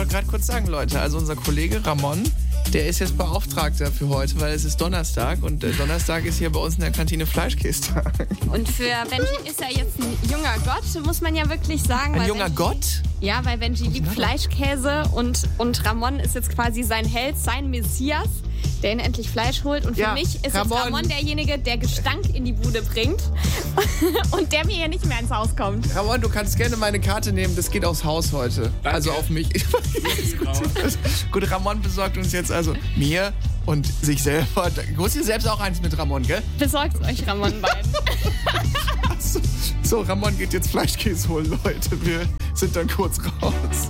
wollte gerade kurz sagen, Leute, also unser Kollege Ramon, der ist jetzt Beauftragter für heute, weil es ist Donnerstag und Donnerstag ist hier bei uns in der Kantine Fleischkästag. Und für Benji ist er jetzt ein junger Gott, muss man ja wirklich sagen. Ein junger Gott? Ja, weil Benji liebt Fleischkäse und Ramon ist jetzt quasi sein Held, sein Messias, der ihn endlich Fleisch holt. Und für mich ist jetzt Ramon derjenige, der Gestank in die Bude bringt und der mir hier nicht mehr ins Haus kommt. Ramon, du kannst gerne meine Karte nehmen, das geht aufs Haus heute. Danke. Also auf mich. Gut, Ramon besorgt uns jetzt also mir und sich selber. Du holst dir selbst auch eins mit Ramon, gell? Besorgt euch Ramon beiden. So, Ramon geht jetzt Fleischkäse holen, Leute. Wir sind dann kurz raus.